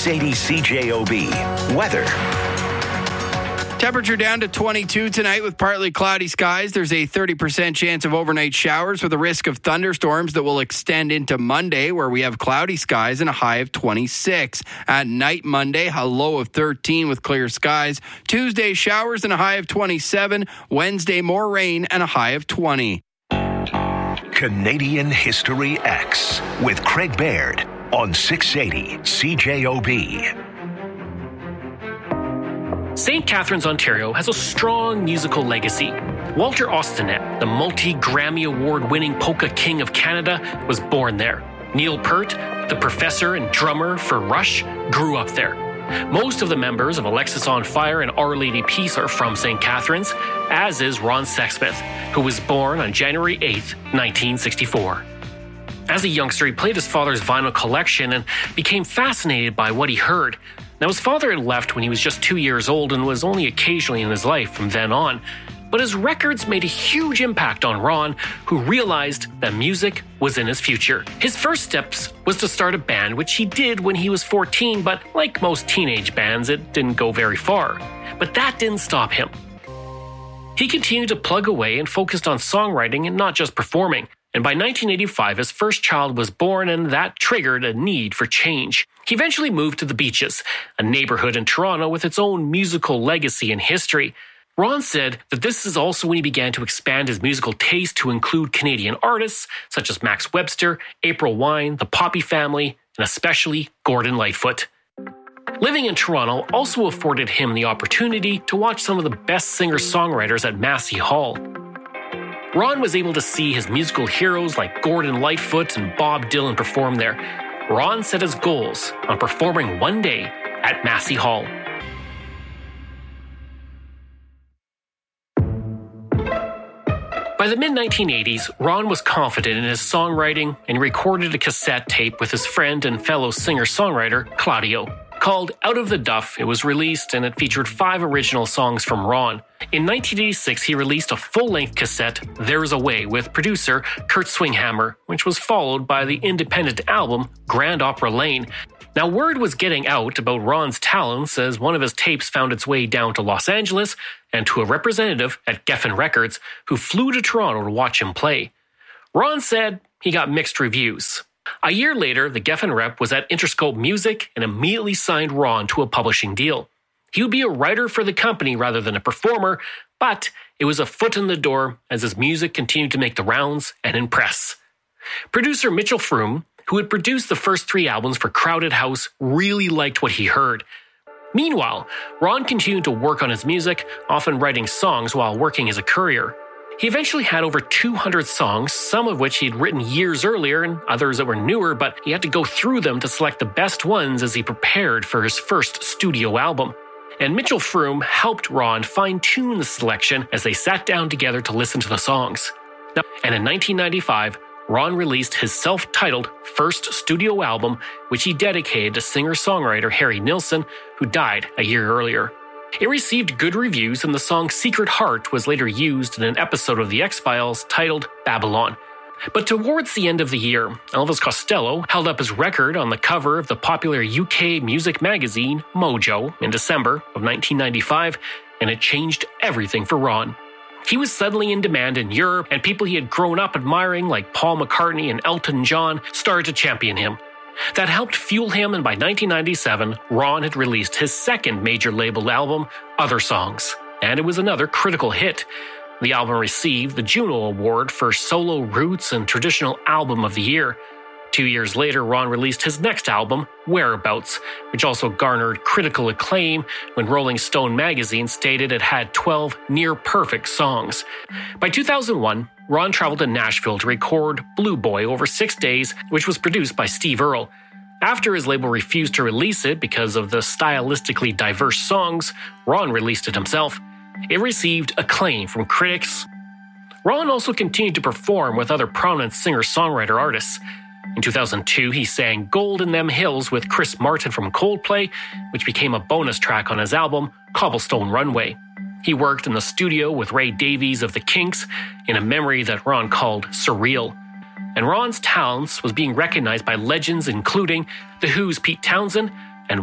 680 CJOB. Weather. Temperature down to 22 tonight with partly cloudy skies. There's a 30% chance of overnight showers with a risk of thunderstorms that will extend into Monday, where we have cloudy skies and a high of 26. At night Monday, a low of 13 with clear skies. Tuesday, showers and a high of 27. Wednesday, more rain and a high of 20. Canadian History X with Craig Baird on 680 CJOB. St. Catharines, Ontario has a strong musical legacy. Walter Ostanet, the multi-Grammy Award-winning polka king of Canada, was born there. Neil Peart, the professor and drummer for Rush, grew up there. Most of the members of Alexis on Fire and Our Lady Peace are from St. Catharines, as is Ron Sexsmith, who was born on January 8th, 1964. As a youngster, he played his father's vinyl collection and became fascinated by what he heard. Now, his father had left when he was just 2 years old and was only occasionally in his life from then on. But his records made a huge impact on Ron, who realized that music was in his future. His first steps was to start a band, which he did when he was 14, but like most teenage bands, it didn't go very far. But that didn't stop him. He continued to plug away and focused on songwriting and not just performing. And by 1985, his first child was born, and that triggered a need for change. He eventually moved to the Beaches, a neighborhood in Toronto with its own musical legacy and history. Ron said that this is also when he began to expand his musical taste to include Canadian artists such as Max Webster, April Wine, the Poppy Family, and especially Gordon Lightfoot. Living in Toronto also afforded him the opportunity to watch some of the best singer-songwriters at Massey Hall. Ron was able to see his musical heroes like Gordon Lightfoot and Bob Dylan perform there. Ron set his goals on performing one day at Massey Hall. By the mid-1980s, Ron was confident in his songwriting and recorded a cassette tape with his friend and fellow singer-songwriter Claudio. Called Out of the Duff, it was released and it featured 5 original songs from Ron. In 1986, he released a full-length cassette, There's a Way, with producer Kurt Swinghammer, which was followed by the independent album Grand Opera Lane. Now, word was getting out about Ron's talents as one of his tapes found its way down to Los Angeles and to a representative at Geffen Records who flew to Toronto to watch him play. Ron said he got mixed reviews. A year later, the Geffen rep was at Interscope Music and immediately signed Ron to a publishing deal. He would be a writer for the company rather than a performer, but it was a foot in the door as his music continued to make the rounds and impress. Producer Mitchell Froom, who had produced the first 3 albums for Crowded House, really liked what he heard. Meanwhile, Ron continued to work on his music, often writing songs while working as a courier. He eventually had over 200 songs, some of which he'd written years earlier and others that were newer, but he had to go through them to select the best ones as he prepared for his first studio album. And Mitchell Froom helped Ron fine-tune the selection as they sat down together to listen to the songs. And in 1995, Ron released his self-titled first studio album, which he dedicated to singer-songwriter Harry Nilsson, who died a year earlier. It received good reviews, and the song Secret Heart was later used in an episode of The X-Files titled Babylon. But towards the end of the year, Elvis Costello held up his record on the cover of the popular UK music magazine Mojo in December of 1995, and it changed everything for Ron. He was suddenly in demand in Europe, and people he had grown up admiring like Paul McCartney and Elton John started to champion him. That helped fuel him, and by 1997, Ron had released his second major label album, Other Songs, and it was another critical hit. The album received the Juno Award for Solo Roots and Traditional Album of the Year. 2 years later, Ron released his next album, Whereabouts, which also garnered critical acclaim when Rolling Stone magazine stated it had 12 near-perfect songs. By 2001, Ron traveled to Nashville to record Blue Boy over 6 days, which was produced by Steve Earle. After his label refused to release it because of the stylistically diverse songs, Ron released it himself. It received acclaim from critics. Ron also continued to perform with other prominent singer-songwriter artists. In 2002, he sang Gold in Them Hills with Chris Martin from Coldplay, which became a bonus track on his album, Cobblestone Runway. He worked in the studio with Ray Davies of The Kinks in a memory that Ron called Surreal. And Ron's talents was being recognized by legends including The Who's Pete Townsend,